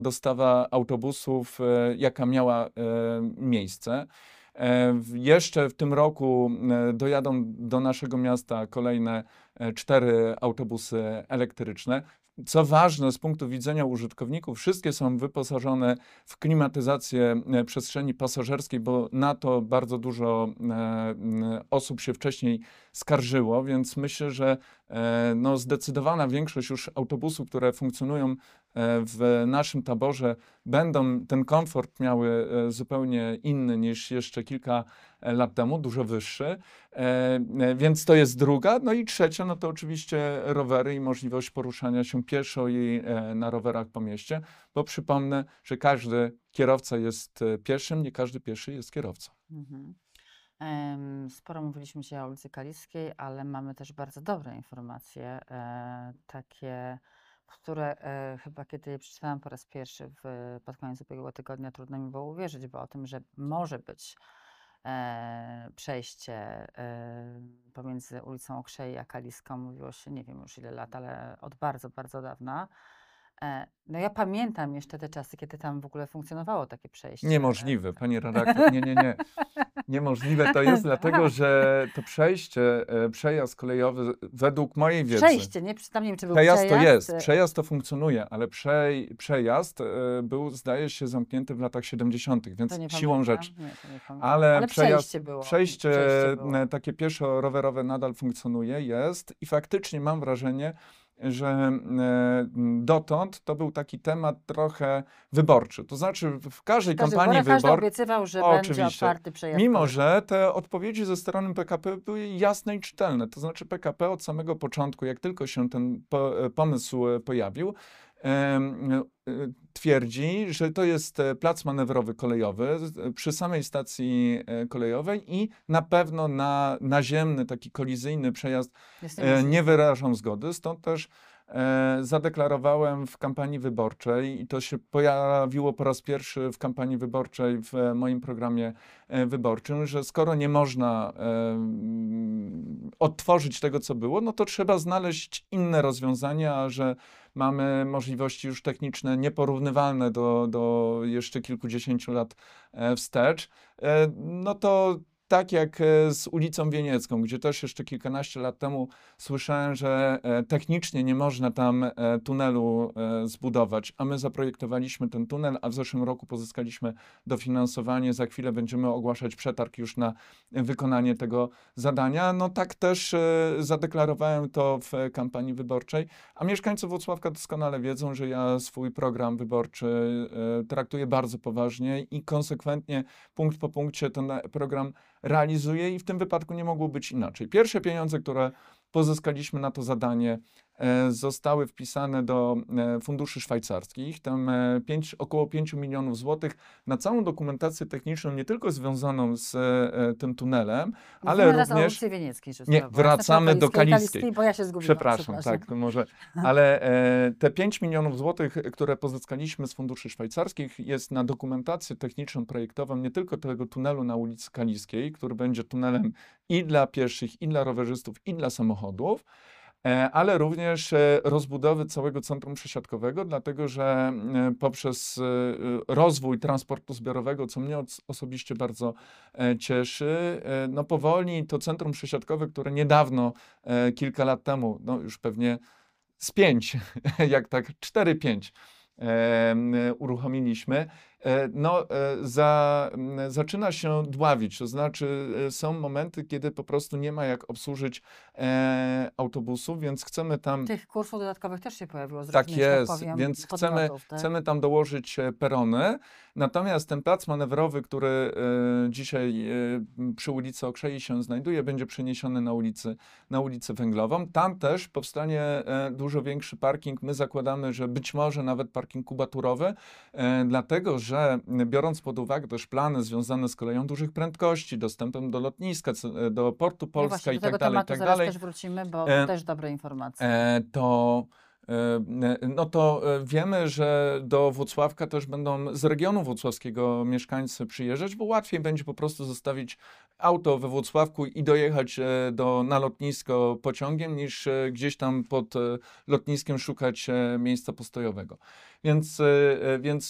dostawa autobusów, jaka miała miejsce. Jeszcze w tym roku dojadą do naszego miasta kolejne 4 autobusy elektryczne. Co ważne z punktu widzenia użytkowników, wszystkie są wyposażone w klimatyzację przestrzeni pasażerskiej, bo na to bardzo dużo osób się wcześniej skarżyło, więc myślę, że no, zdecydowana większość już autobusów, które funkcjonują w naszym taborze, będą ten komfort miały zupełnie inny niż jeszcze kilka lat temu, dużo wyższy. Więc to jest druga. No i trzecia, no to oczywiście rowery i możliwość poruszania się pieszo i na rowerach po mieście, bo przypomnę, że każdy kierowca jest pieszym, nie każdy pieszy jest kierowcą. Mhm. Sporo mówiliśmy dzisiaj o ulicy Kaliskiej, ale mamy też bardzo dobre informacje, takie, które chyba kiedy je przeczytałam po raz pierwszy pod koniec ubiegłego tygodnia, trudno mi było uwierzyć, bo o tym, że może być przejście pomiędzy ulicą Okrzei a Kaliską mówiło się nie wiem już ile lat, ale od bardzo, bardzo dawna. No ja pamiętam jeszcze te czasy, kiedy tam w ogóle funkcjonowało takie przejście. Niemożliwe, pani redaktor. Nie. Niemożliwe to jest dlatego, że to przejście, przejazd kolejowy według mojej wiedzy. Przejście, nie? Tam nie wiem, czy był Przejazd to jest, przejazd. przejazd to funkcjonuje, ale przejazd był, zdaje się, zamknięty w latach 70., więc To nie siłą pamiętam. rzeczy. Nie, to nie pamiętam. Ale przejście było. przejście było. takie pieszo-rowerowe nadal funkcjonuje, jest i faktycznie mam wrażenie, że dotąd to był taki temat trochę wyborczy. To znaczy w każdej kampanii Każdy wyborczej obiecywał, że oczywiście, będzie otwarty przejazd. mimo że te odpowiedzi ze strony PKP były jasne i czytelne. To znaczy PKP od samego początku, jak tylko się ten pomysł pojawił, twierdzi, że to jest plac manewrowy kolejowy przy samej stacji kolejowej i na pewno na naziemny, taki kolizyjny przejazd nie wyrażą zgody. Stąd też zadeklarowałem w kampanii wyborczej i to się pojawiło po raz pierwszy w kampanii wyborczej w moim programie wyborczym, że skoro nie można odtworzyć tego, co było, no to trzeba znaleźć inne rozwiązania, że mamy możliwości już techniczne nieporównywalne do jeszcze kilkudziesięciu lat wstecz, no to tak jak z ulicą Wieniecką, gdzie też jeszcze kilkanaście lat temu słyszałem, że technicznie nie można tam tunelu zbudować, a my zaprojektowaliśmy ten tunel, a w zeszłym roku pozyskaliśmy dofinansowanie. Za chwilę będziemy ogłaszać przetarg już na wykonanie tego zadania. No tak też zadeklarowałem to w kampanii wyborczej, a mieszkańcy Włocławka doskonale wiedzą, że ja swój program wyborczy traktuję bardzo poważnie i konsekwentnie, punkt po punkcie ten program realizuje i w tym wypadku nie mogło być inaczej. Pierwsze pieniądze, które pozyskaliśmy na to zadanie, zostały wpisane do funduszy szwajcarskich. Tam około 5 milionów złotych na całą dokumentację techniczną, nie tylko związaną z tym tunelem, ale również... Nie, wracamy do Kaliskiej. Bo ja się zgubiłam. Przepraszam, tak, to może. Ale te 5 milionów złotych, które pozyskaliśmy z funduszy szwajcarskich, jest na dokumentację techniczną, projektową nie tylko tego tunelu na ulicy Kaliskiej, który będzie tunelem i dla pieszych, i dla rowerzystów, i dla samochodów, ale również rozbudowy całego centrum przesiadkowego, dlatego że poprzez rozwój transportu zbiorowego, co mnie osobiście bardzo cieszy, no powoli to centrum przesiadkowe, które niedawno, kilka lat temu, no już pewnie z 5, jak tak 4-5 uruchomiliśmy, no, zaczyna się dławić, to znaczy są momenty, kiedy po prostu nie ma jak obsłużyć autobusów, więc chcemy tam... Tych kursów dodatkowych też się pojawiło. Tak jest, więc chcemy tam dołożyć perony, natomiast ten plac manewrowy, który dzisiaj przy ulicy Okrzei się znajduje, będzie przeniesiony na ulicę Węglową. Tam też powstanie dużo większy parking. My zakładamy, że być może nawet parking kubaturowy, dlatego że biorąc pod uwagę też plany związane z koleją dużych prędkości, dostępem do lotniska, do portu Polska i tak dalej, zaraz też wrócimy, bo to też dobre informacje. no to wiemy, że do Włocławka też będą z regionu włocławskiego mieszkańcy przyjeżdżać, bo łatwiej będzie po prostu zostawić auto we Włocławku i dojechać na lotnisko pociągiem, niż gdzieś tam pod lotniskiem szukać miejsca postojowego. Więc